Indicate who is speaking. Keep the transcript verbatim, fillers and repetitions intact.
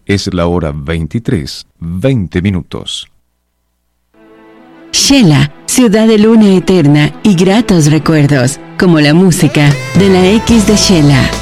Speaker 1: Es la hora veintitrés, veinte minutos.
Speaker 2: Shela, ciudad de luna eterna y gratos recuerdos, como la música de la X de Shela.